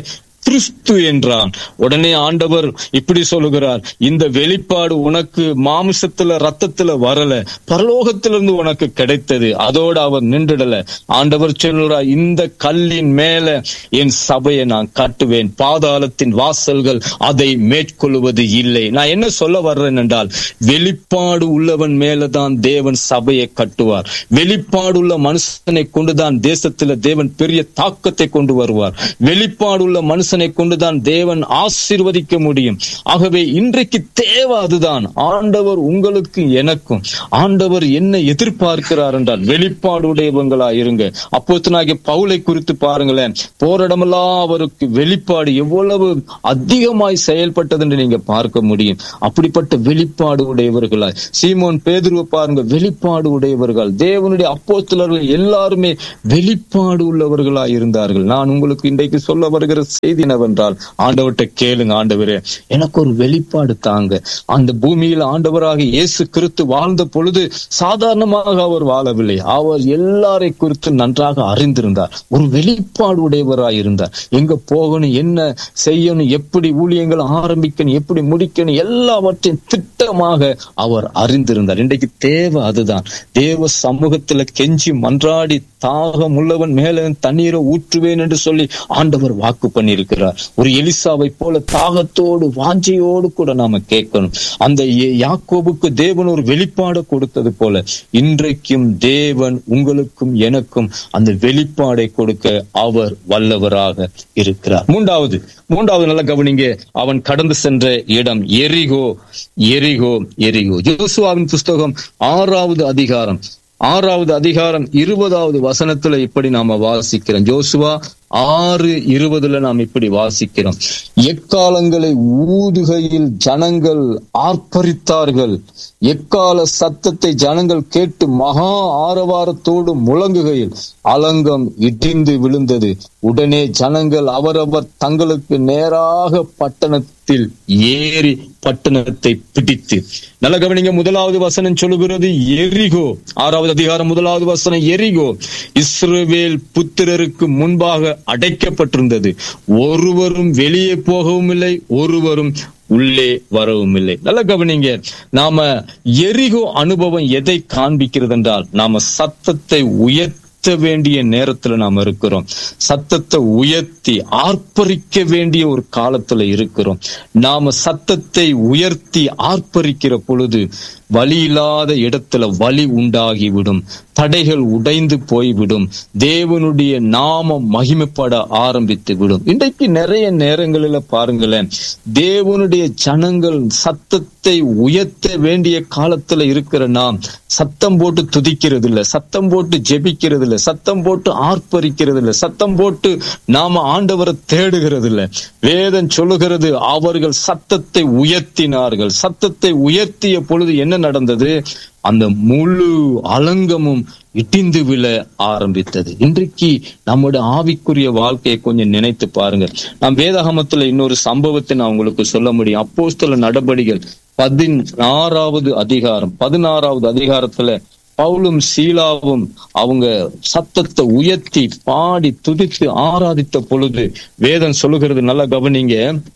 கிறிஸ்து என்றான். உடனே ஆண்டவர் இப்படி சொல்லுகிறார், இந்த வெளிப்பாடு உனக்கு மாமிசத்துல ரத்தத்துல வரல, பரலோகத்திலிருந்து உனக்கு கிடைத்தது. அதோடு அவர் நின்றுடல. ஆண்டவர் சொல்லுகிறார், இந்த கல்லின் மேல என் சபையை நான் கட்டுவேன், பாதாளத்தின் வாசல்கள் அதை மேற்கொள்வது இல்லை. நான் என்ன சொல்ல வர்றேன் என்றால், வெளிப்பாடு உள்ளவன் மேலதான் தேவன் சபையை கட்டுவார். வெளிப்பாடு உள்ள மனுஷனை கொண்டுதான் தேசத்துல தேவன் பெரிய தாக்கத்தை கொண்டு வருவார். வெளிப்பாடு உள்ள மனுஷனை கொண்டுதான் தேவன் ஆசீர்வதிக்க முடியும். ஆகவே இன்றைக்கு தேவை அதுதான். ஆண்டவர் உங்களுக்கு எனக்கும் ஆண்டவர் என்ன எதிர்பார்க்கிறார் என்றால், வெளிப்பாடு உடையவங்களா இருங்க. அப்போஸ்தலனாகிய பவுலை குறித்து பாருங்களேன், போரிடமெல்லாம் அவருக்கு வெளிப்பாடு எவ்வளவு அதிகமாய் செயல்பட்டது என்று நீங்க பார்க்க முடியும். அப்படிப்பட்ட வெளிப்பாடு உடையவர்களாய் சீமோன் பேதுருவை பாருங்க, வெளிப்பாடு உடையவர்கள். தேவனுடைய அப்போஸ்தலர்கள் எல்லாருமே வெளிப்பாடு உள்ளவர்களாய் இருந்தார்கள். நான் உங்களுக்கு இன்றைக்கு சொல்ல வருகிற செய்தி என்னவென்றால், ஆண்டவர்கிட்ட கேளுங்க, ஆண்டவரே எனக்கு ஒரு வெளிப்பாடு தாங்க. அந்த பூமியில் ஆண்டவராக இயேசு கிறிஸ்து வாழ்ந்த பொழுது சாதாரணமாக அவர் வாழவில்லை. அவர் எல்லாரை குறித்து நன்றாக அறிந்திருந்தார். ஒரு வெளிப்பாடு உடையவராய் இருந்தார். எங்க போகணும், என்ன செய்யணும், எப்படி ஊழியங்கள் ஆரம்பிக்கணும், எப்படி முடிக்கணும், எல்லாவற்றையும் திட்டமாக அவர் அறிந்திருந்தார். இன்றைக்கு தேவை அதுதான். தேவ சமூகத்துல கெஞ்சி மன்றாடி தாகம் உள்ளவன் மேல தண்ணீரை ஊற்றுவேன் என்று சொல்லி ஆண்டவர் வாக்கு பண்ணியிருக்கிறார். ஒரு எலிசாவை போல தாகத்தோடு வாஞ்சையோடு கூட நாம கேட்கணும். அந்த யாக்கோபுக்கு தேவன் ஒரு வெளிப்பாடு கொடுத்தது போல இன்றைக்கும் தேவன் உங்களுக்கும் எனக்கும் அந்த வெளிப்பாடை கொடுக்க அவர் வல்லவராக இருக்கிறார். மூன்றாவது மூன்றாவது நல்ல கவனிங்க, அவன் கடந்து சென்ற இடம் எரிகோ. எரிகோ எரிகோ யோசுவாவின் புஸ்தகம் ஆறாவது அதிகாரம் ஆறாவது அதிகாரம் இருபதாவது வசனத்துல இப்படி நாம வாசிக்கிறோம். யோசுவா ஆறு இருபதுல நாம் இப்படி வாசிக்கிறோம், எக்காலங்களை ஊதுகையில் ஜனங்கள் ஆர்ப்பரித்தார்கள். எக்கால சத்தத்தை ஜனங்கள் கேட்டு மகா ஆரவாரத்தோடு முழங்குகையில் அலங்கம் இடிந்து விழுந்தது. உடனே ஜனங்கள் அவரவர் தங்களுக்கு நேராக பட்டணத்தில் ஏறி பட்டணத்தை பிடித்து. நல்ல கவனிங்க, முதலாவது வசனம் சொல்லுகிறது எரிகோ. ஆறாவது அதிகாரம் முதலாவது வசனம் எரிகோ இஸ்ரவேல் புத்திரருக்கு முன்பாக அடைக்கப்பட்டிருந்தது. ஒருவரும் வெளியே போகவும் இல்லை, ஒருவரும் உள்ளே வரவும் இல்லை. நல்ல கவனிங்க, நாம எரிகோ அனுபவம் எதை காண்பிக்கிறது என்றால், நாம சத்தத்தை உயர்த்த வேண்டிய நேரத்துல நாம இருக்கிறோம். சத்தத்தை உயர்த்தி ஆர்ப்பரிக்க வேண்டிய ஒரு காலத்துல இருக்கிறோம். நாம சத்தத்தை உயர்த்தி ஆர்ப்பரிக்கிற பொழுது வலி இல்லாத இடத்துல வலி உண்டாகிவிடும், தடைகள் உடைந்து போய்விடும், தேவனுடைய நாமம் மகிமைப்பட ஆரம்பித்து விடும். இன்றைக்கு நிறைய நேரங்களில பாருங்களேன், தேவனுடைய ஜனங்கள் சத்தத்தை உயர்த்த வேண்டிய காலத்துல இருக்கிற நாம் சத்தம் போட்டு துதிக்கிறது இல்லை, சத்தம் போட்டு ஜெபிக்கிறது இல்லை, சத்தம் போட்டு ஆர்ப்பரிக்கிறது இல்லை, சத்தம் போட்டு நாம ஆண்டவரை தேடுகிறது இல்லை. வேதம் சொல்லுகிறது, அவர்கள் சத்தத்தை உயர்த்தினார்கள். சத்தத்தை உயர்த்திய பொழுது என்ன நடந்தது? அந்த முழு அலங்கமும் இடிந்து விழ ஆரம்பித்தது. இன்றைக்கு நம்முடைய ஆவிக்குரிய வாழ்க்கையை கொஞ்சம் நினைத்து பாருங்க. நாம் வேதாகமத்துல இன்னொரு சம்பவத்தை நான் உங்களுக்கு சொல்ல முடியும். அப்போஸ்தல நடபடிகள் பதினாறாவது அதிகாரம் பதினாறாவது அதிகாரத்துல பவுலும் சீலாவும் அவங்க சத்தத்தை உயர்த்தி பாடி துதித்து ஆராதித்த பொழுது வேதம் சொல்லுகிறது, நல்லா கவனிங்க,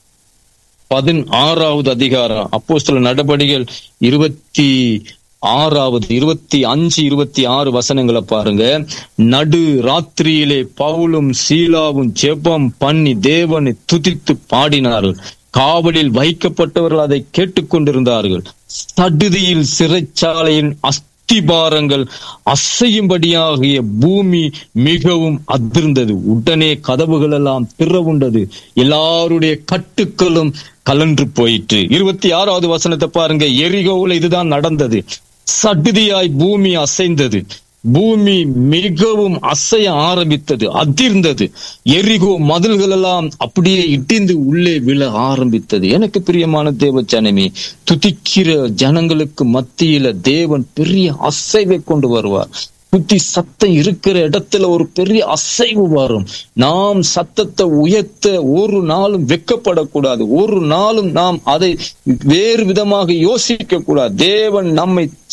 பதினாறாவது அதிகாரம் அப்போஸ்தல நடபடிகள் இருபத்தி ஆறாவது இருபத்தி அஞ்சு இருபத்தி ஆறு வசனங்களை பாருங்க. நடு ராத்திரியிலே பவுலும் சீலாவும் ஜெபம் பண்ணி தேவனை துதித்து பாடினார்கள். காவலில் வைக்கப்பட்டவர்கள் அதை கேட்டுக்கொண்டிருந்தார்கள். சடுதியில் சிறைச்சாலையின் அஸ்திபாரங்கள் அசையும்படியாகிய பூமி மிகவும் அதிர்ந்தது. உடனே கதவுகள் எல்லாம் திறவுண்டது, எல்லாருடைய கட்டுக்களும் கலன்று போயிற்று. இருபத்தி ஆறாவது வசனத்தை பாருங்க. எரிகோவில் இதுதான் நடந்தது. சடுதியாய் பூமி அசைந்தது, பூமி மிகவும் அசைய ஆரம்பித்தது, அதிர்ந்தது. எரிகோ மதில்கள் எல்லாம் அப்படியே இடிந்து உள்ளே விழ ஆரம்பித்தது. எனக்கு பிரியமான தேவ ஜனமே, துதிக்கிற ஜனங்களுக்கு மத்தியில தேவன் பெரிய அசைவை கொண்டு வருவார். புத்தி சத்தம் இருக்கிற இடத்துல ஒரு பெரிய அசைவு வரும். நாம் சத்தத்தை உயர்த்த ஒரு நாளும் வெட்கப்படக்கூடாது. ஒரு நாளும் நாம் அதை வேறு விதமாக யோசிக்க கூடாது. தேவன் நம்மை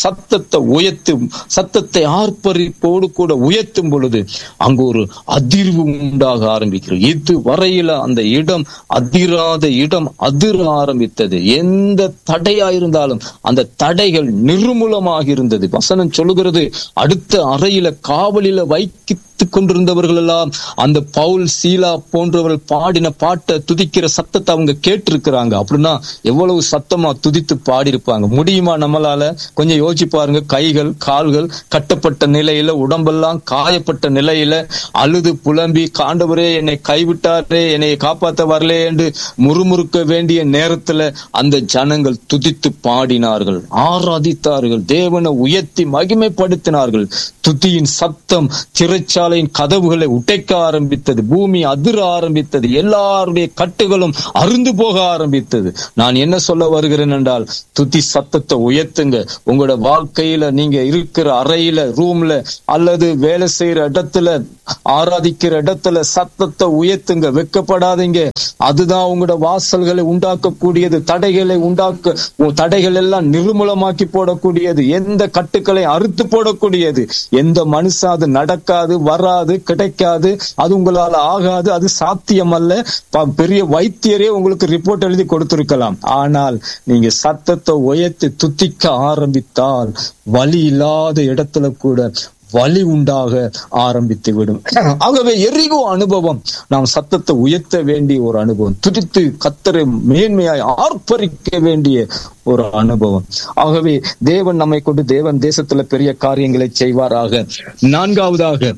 சத்தத்தை உயர்த்தும் சத்தத்தை ஆர்ப்பரிப்போடு கூட உயர்த்தும் பொழுது அங்கு ஒரு அதிர்வு உண்டாக ஆரம்பிக்கிறது. இது வரையில அந்த இடம் அதிராத இடம் அதிர ஆரம்பித்தது. எந்த தடையா இருந்தாலும் அந்த தடைகள் நிர்மூலமாக இருந்தது. வசனம் சொல்லுகிறது, அடுத்த அறையில காவலில வைத்து கொண்டிருந்தவர்கள் எல்லாம் அந்த பவுல் சீலா போன்றவர்கள் பாடின பாட்டை துதிக்கிற சத்தத்தை அவங்க கேட்டிருக்கிறாங்க. அப்படின்னா எவ்வளவு சத்தமா துதித்து பாடி இருப்பாங்க. முடியுமா நம்மளால? கொஞ்சம் யோசிச்சு பாருங்க. கைகள் கால்கள் கட்டப்பட்ட நிலையில, உடம்பெல்லாம் காயப்பட்ட நிலையில அழுது புலம்பி, ஆண்டவரே என்னை கைவிட்டாரே, என்னை காப்பாற்ற வரலே என்று முறுமுறுக்க வேண்டிய நேரத்துல அந்த ஜனங்கள் துதித்து பாடினார்கள், ஆராதித்தார்கள், தேவனை உயர்த்தி மகிமைப்படுத்தினார்கள். துதியின் சத்தம் சிறைச்சாலையின் கதவுகளை உடைக்க ஆரம்பித்தது. பூமி அதிர ஆரம்பித்தது. எல்லாருடைய கட்டுகளும் அருந்து போக ஆரம்பித்தது. நான் என்ன சொல்ல வருகிறேன் என்றால், துதி சத்தத்தை உயர்த்துங்க. உங்களோட வாழ்க்கையில, நீங்க இருக்கிற அறையில, ரூம்ல அல்லது வேலை செய்யற இடத்துல, ஆராதிக்கிற இடத்துல சத்தத்தை உயர்த்துங்க. வெட்கப்படாதீங்க. அதுதான் உங்களோட வாசல்களை உண்டாக்கக்கூடியது. தடைகளை உண்டாக்க தடைகள் எல்லாம் நிர்மூலமாக்கி போடக்கூடியது. எந்த கட்டுக்களை அறுத்து போடக்கூடியது. எந்த மனுஷன் அது நடக்காது, வராது, கிடைக்காது, அது உங்களால் ஆகாது, அது சாத்தியம் அல்ல. பெரிய வைத்தியரே உங்களுக்கு ரிப்போர்ட் எழுதி கொடுத்திருக்கலாம். ஆனால் நீங்க சத்தத்தை உயர்த்தி துதிக்க ஆரம்பித்தால் வலி இல்லாத இடத்துல கூட வலி உண்டாக ஆரம்பித்து விடும். ஆகவே எரிகோ அனுபவம் நாம் சத்தத்தை உயர்த்த வேண்டிய ஒரு அனுபவம். துதித்து கர்த்தரை மேன்மையாய் ஆர்ப்பரிக்க வேண்டிய ஒரு அனுபவம். ஆகவே தேவன் நம்மை கொண்டு தேவன் தேசத்துல பெரிய காரியங்களை செய்வாராக. நான்காவதாக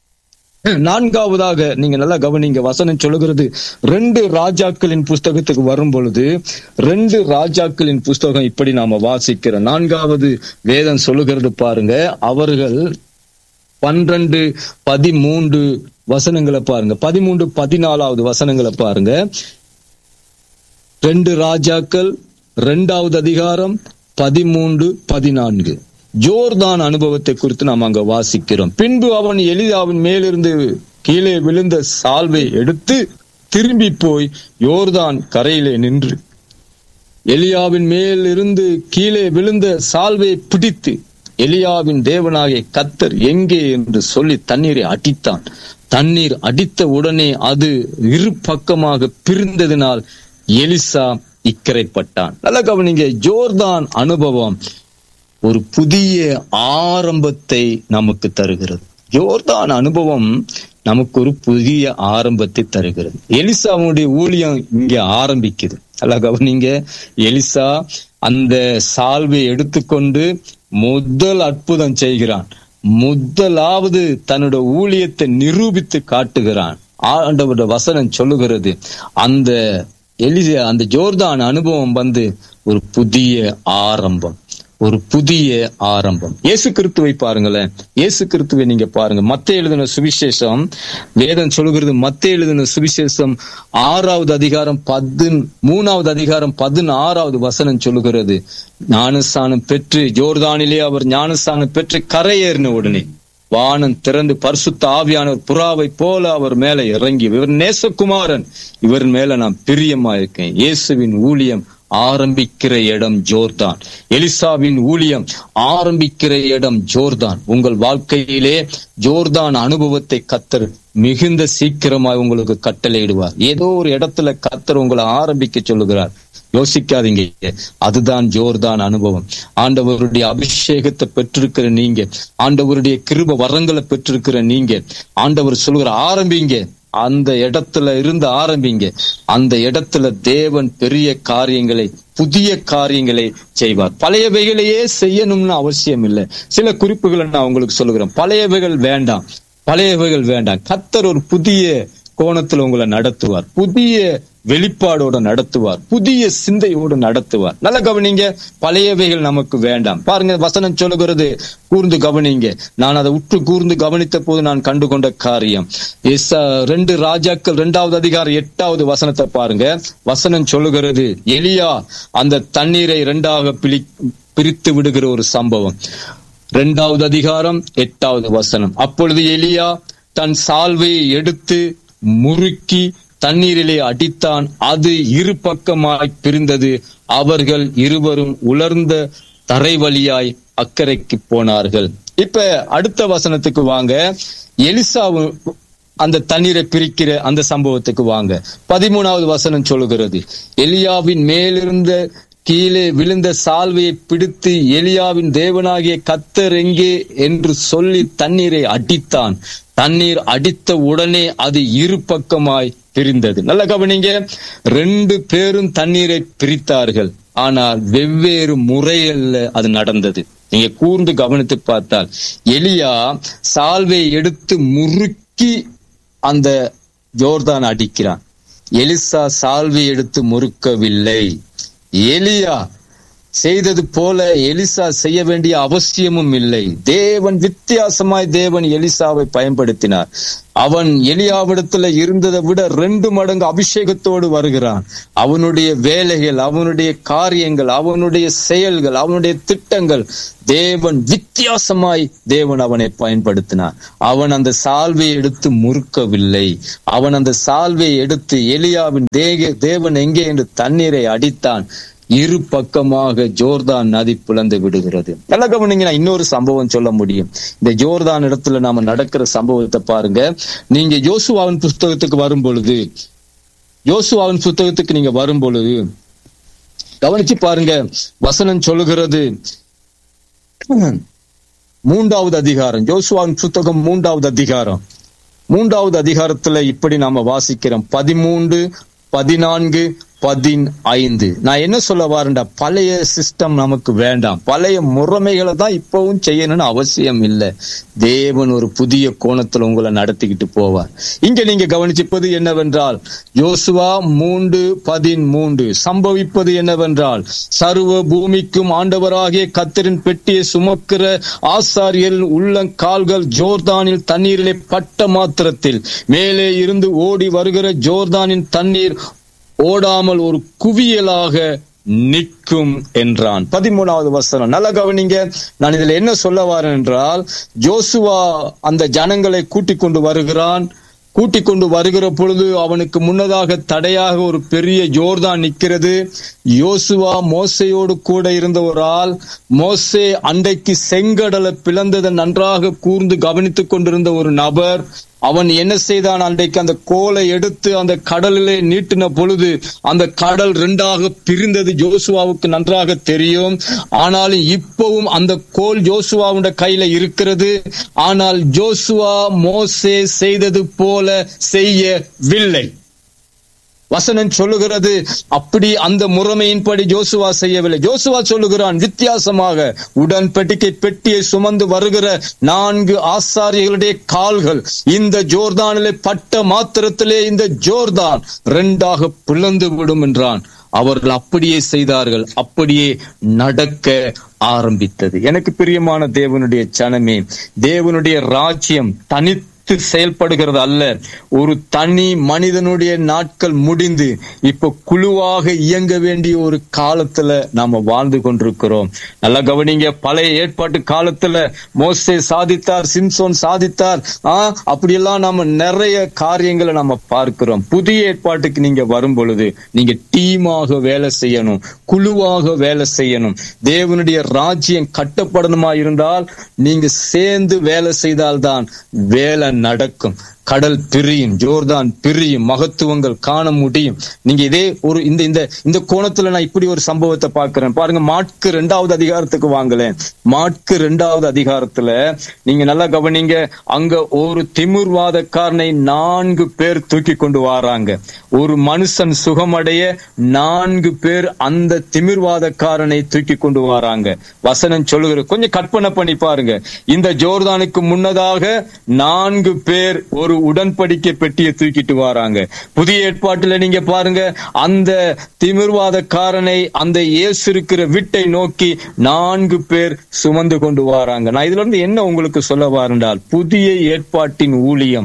நான்காவதாக நீங்க நல்லா கவனிங்க. வசனம் சொல்லுகிறது, ரெண்டு ராஜாக்களின் புஸ்தகத்துக்கு வரும் பொழுது, ரெண்டு ராஜாக்களின் புஸ்தகம் இப்படி நாம வாசிக்கிறோம். நான்காவது வேதம் சொல்லுகிறது பாருங்க. அவர்கள் பன்னிரண்டு பதிமூன்று வசனங்களை பாருங்க. பதிமூன்று பதினாலாவது வசனங்களை பாருங்க. ரெண்டு ராஜாக்கள் இரண்டாவது அதிகாரம் பதிமூன்று பதினான்கு ஜோர்தான் அனுபவத்தை குறித்து நாம் அங்க வாசிக்கிறோம். பின்பு அவன் எலியாவின் மேலிருந்து கீழே விழுந்த சால்வை எடுத்து திரும்பி போய் யோர்தான் கரையிலே நின்று எலியாவின் மேல் இருந்து கீழே விழுந்த சால்வை பிடித்து, எலியாவின் தேவனாகிய கர்த்தர் எங்கே என்று சொல்லி தண்ணீரை அடித்தான். தண்ணீர் அடித்த உடனே அது இரு பக்கமாக பிரிந்ததினால் எலிசா இக்கரைப்பட்டான். நல்ல கவனிங்க. ஜோர்தான் அனுபவம் ஒரு புதிய ஆரம்பத்தை நமக்கு தருகிறது. யோர்தான் அனுபவம் நமக்கு ஒரு புதிய ஆரம்பத்தை தருகிறது. எலிசாவுடைய ஊழியம் இங்க ஆரம்பிக்குது. அல்ல கவனிங்க. எலிசா அந்த சால்வை எடுத்துக்கொண்டு முதல் அற்புதம் செய்கிறான். முதலாவது தன்னுடைய ஊழியத்தை நிரூபித்து காட்டுகிறான். ஆண்டவருடைய வசனம் சொல்லுகிறது, அந்த எலிசா அந்த ஜோர்தான் அனுபவம் வந்து ஒரு புதிய ஆரம்பம், ஒரு புதிய ஆரம்பம். இயேசு கிறிஸ்துவை பாருங்களேன். இயேசு கிறிஸ்துவை நீங்க பாருங்க. மத்தேயு எழுதின சுவிசேஷம், வேதம் சொல்லுகிறது, மத்தேயு எழுதின சுவிசேஷம் ஆறாவது அதிகாரம் பதின் மூணாவது அதிகாரம் பதினாறாவது வசனம் சொல்லுகிறது, ஞானஸ்நானம் பெற்று ஜோர்தானிலே அவர் ஞானஸ்நானம் பெற்று கரையேறின உடனே வானம் திறந்து பரிசுத்த ஆவியானவர் புறாவை போல அவர் மேல இறங்கி, இவர் நேசகுமாரன், இவர் மேல நான் பிரியமா இருக்கேன். இயேசுவின் ஊழியம் ஆரம்பிக்கிற இடம் ஜோர்தான். எலிசாவின் ஊழியம் ஆரம்பிக்கிற இடம் ஜோர்தான். உங்கள் வாழ்க்கையிலே ஜோர்தான் அனுபவத்தை கர்த்தர் மிகுந்த சீக்கிரமாய் உங்களுக்கு கட்டளையிடுவார். ஏதோ ஒரு இடத்துல கர்த்தர் உங்களை ஆரம்பிக்க சொல்லுகிறார். யோசிக்காதீங்க. அதுதான் ஜோர்தான் அனுபவம். ஆண்டவருடைய அபிஷேகத்தை பெற்றிருக்கிற நீங்க, ஆண்டவருடைய கிருப வரங்களை பெற்றிருக்கிற நீங்க, ஆண்டவர் சொல்லுகிற ஆரம்பிங்க. அந்த இடத்துல இருந்து ஆரம்பிங்க. அந்த இடத்துல தேவன் பெரிய காரியங்களை, புதிய காரியங்களை செய்வார். பழையவைகளையே செய்யணும்னு அவசியம் இல்லை. சில குறிப்புகளை நான் உங்களுக்கு சொல்லுகிறேன். பழையவைகள் வேண்டாம், பழையவைகள் வேண்டாம். கர்த்தர் ஒரு புதிய கோணத்துல உங்களை நடத்துவார், புதிய வெளிப்பாடோட நடத்துவார், புதிய சிந்தையோடு நடத்துவார். நல்ல கவனிங்க. பழையவைகள் நமக்கு வேண்டாம். பாருங்க, வசனம் சொல்லுகிறது, கூர்ந்து கவனிங்க. நான் அதை உற்று கூர்ந்து கவனித்த போது நான் கண்டுகொண்ட காரியம். ரெண்டு ராஜாக்கள் இரண்டாவது அதிகாரம் எட்டாவது வசனத்தை பாருங்க. வசனம் சொல்லுகிறது, எலியா அந்த தண்ணீரை இரண்டாக பிரி பிரித்து விடுகிற ஒரு சம்பவம். இரண்டாவது அதிகாரம் எட்டாவது வசனம். அப்பொழுது எலியா தன் சால்வையை எடுத்து முறுக்கி தண்ணீரிலே அடித்தான். அது இரு பக்கமாய் பிரிந்தது. அவர்கள் இருவரும் உலர்ந்த தரை வழியாய் அக்கறைக்கு போனார்கள். இப்ப அடுத்த வசனத்துக்கு வாங்க. எலிசாவு அந்த தண்ணீரை பிரிக்கிற அந்த சம்பவத்துக்கு வாங்க. பதிமூணாவது வசனம் சொல்லுகிறது, எலியாவின் மேலிருந்த கீழே விழுந்த சால்வையை பிடித்து எலியாவின் தேவனாகிய கர்த்தர் எங்கே என்று சொல்லி தண்ணீரை அடித்தான். தண்ணீர் அடித்த உடனே அது இரு பக்கமாய் பிரிந்தது. நல்ல கவனிங்க, ரெண்டு பேரும் தண்ணீரை பிரித்தார்கள், ஆனால் வெவ்வேறு முறைகள்ல அது நடந்தது. நீங்க கூர்ந்து கவனித்து பார்த்தால், எலியா சால்வை எடுத்து முறுக்கி அந்த ஜோர்தான் அடிக்கிறான். எலிசா சால்வை எடுத்து முறுக்கவில்லை. எலியா செய்தது போல எலிசா செய்ய வேண்டிய அவசியமும் இல்லை. தேவன் வித்தியாசமாய் தேவன் எலிசாவை பயன்படுத்தினார். அவன் எலியாவிடத்துல இருந்ததை விட ரெண்டு மடங்கு அபிஷேகத்தோடு வருகிறான். அவனுடைய வேலைகள், அவனுடைய காரியங்கள், அவனுடைய செயல்கள், அவனுடைய திட்டங்கள், தேவன் வித்தியாசமாய் தேவன் அவனை பயன்படுத்தினார். அவன் அந்த சால்வையை எடுத்து முறுக்கவில்லை. அவன் அந்த சால்வையை எடுத்து எலியாவின் தேக தேவன் எங்கே என்று தண்ணீரை அடித்தான். இரு பக்கமாக ஜோர்தான் நதி பிளந்து விடுகிறது. நல்ல கவனிங்கன்னா இன்னொரு சம்பவம் சொல்ல முடியும். இந்த ஜோர்தான் இடத்துல நாம நடக்கிற சம்பவத்தை பாருங்க. நீங்க யோசுவாவின் புஸ்தகத்துக்கு வரும் பொழுது யோசுவாவின் புஸ்தகத்துக்கு நீங்க வரும் பொழுது கவனிச்சு பாருங்க. வசனம் சொல்லுகிறது, மூன்றாவது அதிகாரம், யோசுவாவின் புஸ்தகம் மூன்றாவது அதிகாரம், மூன்றாவது அதிகாரத்துல இப்படி நாம வாசிக்கிறோம். பதிமூன்று, பதினான்கு, பதினைந்து. நான் என்ன சொல்ல வரேன்டா, பழைய சிஸ்டம் நமக்கு வேண்டாம். பழைய முறைமைகளை தான் இப்பவும் செய்யணும்னு அவசியம் இல்லை. தேவன் ஒரு புதிய கோணத்துல உங்களை நடத்திக்கிட்டு போவார். இங்க நீங்க கவனிச்சிப்பது என்னவென்றால், யோசுவா மூன்று பதிமூன்று சம்பவிப்பது என்னவென்றால், சர்வ பூமிக்கும் ஆண்டவராகிய கர்த்தரின் பெட்டியை சுமக்கிற ஆசாரியர் உள்ளங்கால்கள் ஜோர்தானில் தண்ணீரிலே பட்ட மாத்திரத்தில் மேலே இருந்து ஓடி வருகிற ஜோர்தானின் தண்ணீர் ஓடாமல் ஒரு குவியலாக நிற்கும் என்றான். பதிமூணாவது வசனம் நல்ல கவனிங்க. நான் இதுல என்ன சொல்ல வரேன் என்றால், யோசுவா அந்த ஜனங்களை கூட்டிக் கொண்டு வருகிறான். கூட்டிக் கொண்டு வருகிற பொழுது அவனுக்கு முன்னதாக தடையாக ஒரு பெரிய ஜோர்தான் நிற்கிறது. யோசுவா மோசையோடு கூட இருந்த ஒரு ஆள். மோசே அன்றைக்கு செங்கடலை பிளந்ததை நன்றாக கூர்ந்து கவனித்துக் கொண்டிருந்த ஒரு நபர். அவன் என்ன செய்தான், அன்றைக்கு அந்த கோலை எடுத்து அந்த கடலிலே நீட்டின பொழுது அந்த கடல் இரண்டாக பிரிந்தது. யோசுவாவுக்கு நன்றாக தெரியும். ஆனாலும் இப்பவும் அந்த கோல் யோசுவாவுடைய கையில இருக்கிறது. ஆனால் யோசுவா மோசே செய்தது போல செய்யவில்லை. வசனம் சொல்லுகிறது, அப்படி அந்த முறைமையின்படி யோசுவா செய்யவில்லை. யோசுவா சொல்லுகிறான் வித்தியாசமாக, உடன்படிக்கை பெட்டியை சுமந்து வருகிற நான்கு ஆசாரியர்களுடைய கால்கள் இந்த ஜோர்தானிலே பட்ட மாத்திரத்திலே இந்த ஜோர்தான் இரண்டாக பிளந்து விடும் என்றான். அவர்கள் அப்படியே செய்தார்கள். அப்படியே நடக்க ஆரம்பித்தது. எனக்கு பிரியமான தேவனுடைய ஜனமே, தேவனுடைய ராஜ்யம் தனித்து செயல்படுகிறது அல்ல. ஒரு தனி மனிதனுடைய நாட்கள் முடிந்து இப்ப குழுவாக இயங்க வேண்டிய ஒரு காலத்துல நாம வாழ்ந்து கொண்டிருக்கிறோம். நல்லா கவனிங்க. பழைய ஏற்பாட்டு காலத்துல மோசே சாதித்தார், சிம்சோன் சாதித்தார். ஆஹ் அப்படியெல்லாம் நாம நிறைய காரியங்களை நம்ம பார்க்கிறோம். புதிய ஏற்பாட்டுக்கு நீங்க வரும் பொழுது நீங்க டீமாக வேலை செய்யணும், குழுவாக வேலை செய்யணும். தேவனுடைய ராஜ்யம் கட்டப்படணுமா இருந்தால் நீங்க சேர்ந்து வேலை செய்தால்தான் வேலை நடக்கும். கடல் பிரியும், ஜோர்தான் பிரியும், மகத்துவங்கள் காண முடியும். நீங்க இதே ஒரு இந்த இந்த இந்த கோணத்துல நான் இப்படி ஒரு சம்பவத்தை பார்க்கிறேன். பாருங்க, மாற்கு இரண்டாவது அதிகாரத்துக்கு வாங்கலேன். மாற்கு இரண்டாவது அதிகாரத்துல நீங்க நல்லா கவனிங்க. அங்க ஒரு திமிர்வாதக்காரனை நான்கு பேர் தூக்கி கொண்டு வராங்க. ஒரு மனுஷன் சுகமடைய நான்கு பேர் அந்த திமிர்வாதக்காரனை தூக்கி கொண்டு வராங்க. வசனம் சொல்லுகிற, கொஞ்சம் கற்பனை பண்ணி பாருங்க. இந்த ஜோர்தானுக்கு முன்னதாக நான்கு பேர் ஒரு உடன்படிக்கை பெட்டியை தூக்கிட்டு வராங்க. புதிய ஏற்பாட்டுல நீங்க பாருங்க, அந்த திமிர்வாதக்காரனை அந்த இயேசு இருக்கிற வீட்டை நோக்கி நான்கு பேர் சுமந்து கொண்டு வராங்க. நான் இதுல இருந்து என்ன உங்களுக்கு சொல்ல வரேன்றால், புதிய ஏற்பாட்டின் ஊழியம்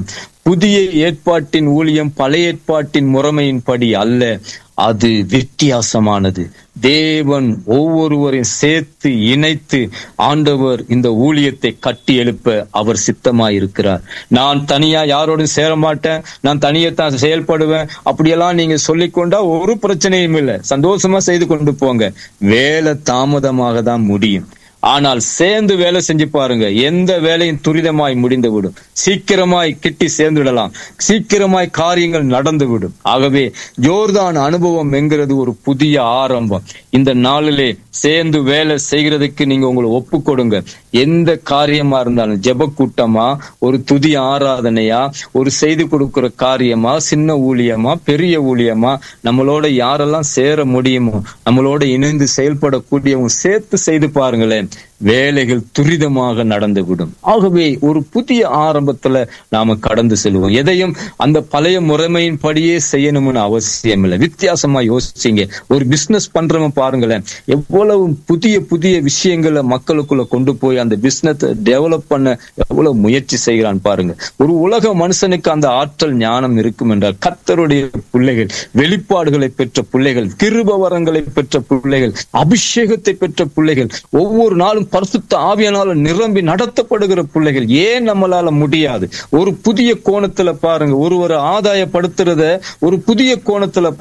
புதிய ஏற்பாட்டின் ஊழியம் பழைய ஏற்பாட்டின் முறைமையின்படி அல்ல, அது வித்தியாசமானது. தேவன் ஒவ்வொருவரையும் சேர்த்து இணைத்து ஆண்டவர் இந்த ஊழியத்தை கட்டி எழுப்ப அவர் சித்தமாயிருக்கிறார். நான் தனியா யாரோடும் சேர மாட்டேன், நான் தனியத்தான் செயல்படுவேன், அப்படியெல்லாம் நீங்க சொல்லிக்கொண்டா ஒரு பிரச்சனையும் இல்லை, சந்தோஷமா செய்து கொண்டு போங்க. வேலை தாமதமாக தான் முடியும். ஆனால் சேர்ந்து வேலை செஞ்சு பாருங்க, எந்த வேலையும் துரிதமாய் முடிந்து விடும், சீக்கிரமாய் கிட்டி சேர்ந்துவிடலாம், சீக்கிரமாய் காரியங்கள் நடந்து விடும். ஆகவே யோர்தான் அனுபவம் என்கிறது ஒரு புதிய ஆரம்பம். இந்த நாளிலே சேர்ந்து வேலை செய்கிறதுக்கு நீங்க உங்களை ஒப்பு கொடுங்க. எந்த காரியமா இருந்தாலும், ஜெப கூட்டமா, ஒரு துதி ஆராதனையா, ஒரு செய்து கொடுக்கிற காரியமா, சின்ன ஊழியமா, பெரிய ஊழியமா, நம்மளோட யாரெல்லாம் சேர முடியுமோ, நம்மளோட இணைந்து செயல்படக்கூடியவங்க சேர்த்து செய்து பாருங்களேன், வேலைகள் துரிதமாக நடந்துவிடும். ஆகவே ஒரு புதிய ஆரம்பத்துல நாம கடந்து செல்வோம். எதையும் அந்த பழைய முறைமையின் படியே செய்யணும்னு அவசியம் இல்லை. வித்தியாசமா யோசிச்சீங்க. ஒரு பிசினஸ் பண்றவங்க பாருங்களேன், எவ்வளவு புதிய புதிய விஷயங்களை மக்களுக்குள்ள கொண்டு போய் அந்த பிசினஸ் டெவலப் பண்ண எவ்வளவு முயற்சி செய்கிறான் பாருங்க. ஒரு உலக மனுஷனுக்கு அந்த ஆற்றல் ஞானம் இருக்கும் என்றால், கர்த்தருடைய பிள்ளைகள், வெளிப்பாடுகளை பெற்ற பிள்ளைகள், கிருபை வரங்களை பெற்ற பிள்ளைகள், அபிஷேகத்தை பெற்ற பிள்ளைகள், ஒவ்வொரு நாளும் பரிசுத்த ஆவியானால நிரம்பி நடத்தப்படுகிற பிள்ளைகள், ஏன் நம்மளால முடியாது? ஒரு புதிய கோணத்துல பாருங்க, ஒருவரை ஆதாயப்படுத்துறத ஒரு புதிய கோணத்துல